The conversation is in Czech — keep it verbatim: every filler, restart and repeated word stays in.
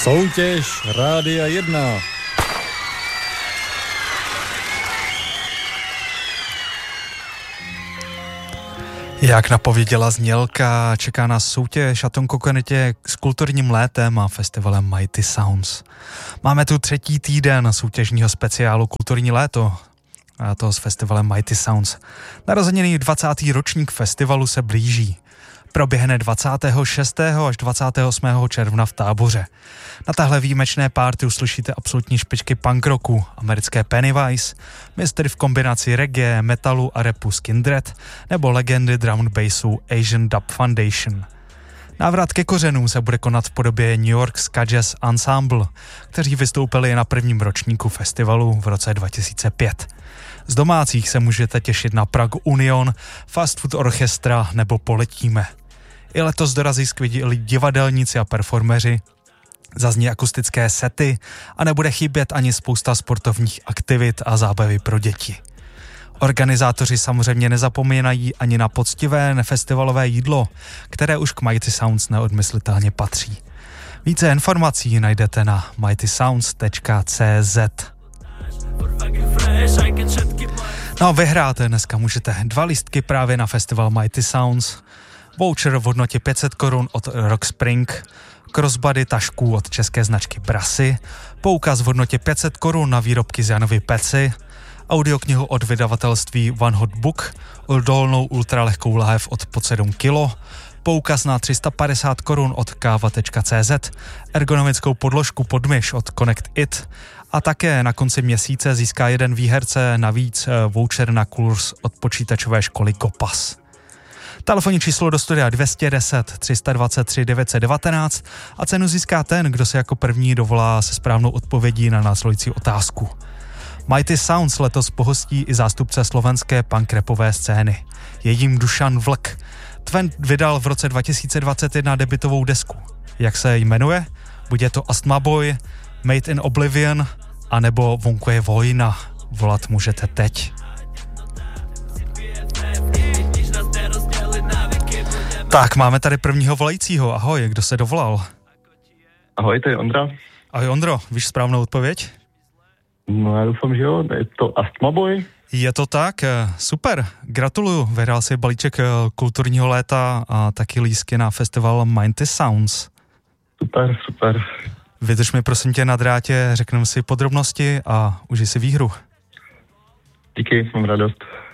Soutěž Rádia jedna. Jak napověděla znělka, čeká nás soutěž a tom kokonitě s kulturním létem a festivalem Mighty Sounds. Máme tu třetí týden soutěžního speciálu Kulturní léto, a to s festivalem Mighty Sounds. Narozeněný dvacátý ročník festivalu se blíží. Proběhne dvacátého šestého až dvacátého osmého června v Táboře. Na tahle výjimečné party uslyšíte absolutní špičky punk rocku, americké Pennywise, mistry v kombinaci reggae, metalu a rapu Skindred nebo legendy drum and bassu Asian Dub Foundation. Návrat ke kořenům se bude konat v podobě New York Ska Jazz Ensemble, kteří vystoupili na prvním ročníku festivalu v roce dva tisíce pět. Z domácích se můžete těšit na Prague Union, Fast Food Orchestra nebo Poletíme. I letos dorazí skvělí divadelníci a performeři, zazní akustické sety a nebude chybět ani spousta sportovních aktivit a zábavy pro děti. Organizátoři samozřejmě nezapomínají ani na poctivé nefestivalové jídlo, které už k Mighty Sounds neodmyslitelně patří. Více informací najdete na mighty sounds tečka cé zet. No a vyhráte dneska můžete dva lístky právě na festival Mighty Sounds, voucher v hodnotě pět set korun od Rock Spring, crossbody tašku od české značky Brasy, poukaz v hodnotě pět set korun na výrobky z Janovy Peci, audioknihu od vydavatelství One Hot Book, odolnou ultralehkou lahev od pod sedm kilo, poukaz na tři sta padesát korun od káva tečka cé zet, ergonomickou podložku pod myš od Connect It a také na konci měsíce získá jeden výherce navíc voucher na kurz od počítačové školy Kopas. Telefonní číslo do studia dvě stě deset tři sta dvacet tři devět set devatenáct a cenu získá ten, kdo se jako první dovolá se správnou odpovědí na následující otázku. Mighty Sounds letos pohostí i zástupce slovenské punk rapové scény. Je jím Dušan Vlk. Tven vydal v roce dva tisíce dvacet jedna debutovou desku. Jak se jmenuje? Bude to Astma Boy, Made in Oblivion, anebo Vonku je vojna. Volat můžete teď. Tak, máme tady prvního volajícího. Ahoj, kdo se dovolal? Ahoj, to je Ondra. Ahoj Ondro, víš správnou odpověď? No já doufám, že jo, je to Astma Boy. Je to tak, super, gratuluju, vyhrál si balíček kulturního léta a taky lístky na festival Mighty Sounds. Super, super. Vydrž mi prosím tě na drátě, řekneme si podrobnosti a užij si výhru. Díky, mám radost.